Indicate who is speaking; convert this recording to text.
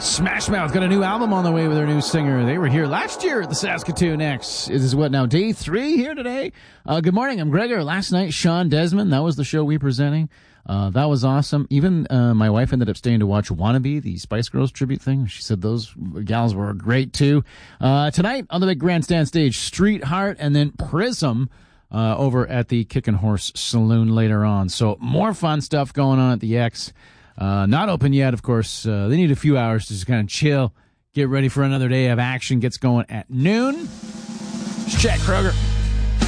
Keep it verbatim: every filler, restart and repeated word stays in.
Speaker 1: Smash Mouth got a new album on the way with their new singer. They were here last year at the Saskatoon X. It is what now, day three here today? Uh, good morning, I'm Gregor. Last night, Sean Desmond, that was the show we presenting. Uh, that was awesome. Even uh, my wife ended up staying to watch Wannabe, the Spice Girls tribute thing. She said those gals were great, too. Uh, tonight, on the big grandstand stage, Street Heart and then Prism uh, over at the Kick and Horse Saloon later on. So more fun stuff going on at the X. Uh, not open yet, of course. Uh, they need a few hours to just kind of chill, get ready for another day of action. Gets going at noon. It's Chad Kroger.